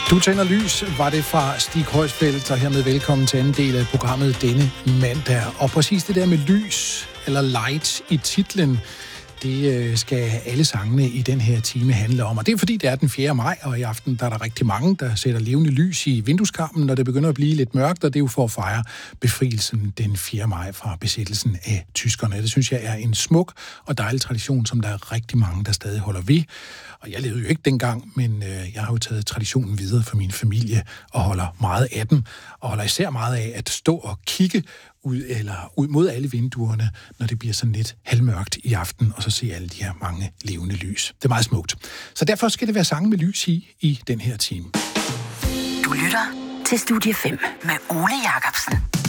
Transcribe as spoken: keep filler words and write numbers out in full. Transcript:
Du tænder lys, var det fra Stig Højsfeldt, og hermed velkommen til anden del af programmet denne mandag. Og præcis det der med lys, eller light i titlen, det skal alle sangene i den her time handle om. Og det er fordi, det er den fjerde maj, og i aften der er der rigtig mange, der sætter levende lys i vindueskarmen, når det begynder at blive lidt mørkt, og det er jo for at fejre befrielsen den fjerde maj fra besættelsen af tyskerne. Det synes jeg er en smuk og dejlig tradition, som der er rigtig mange, der stadig holder ved. Og jeg levede jo ikke dengang, men øh, jeg har jo taget traditionen videre for min familie og holder meget af den, og holder især meget af at stå og kigge ud, eller ud mod alle vinduerne, når det bliver sådan lidt halvmørkt i aften, og så se alle de her mange levende lys. Det er meget smukt. Så derfor skal det være sange med lys i, i den her time. Du lytter til Studie fem med Ole Jacobsen.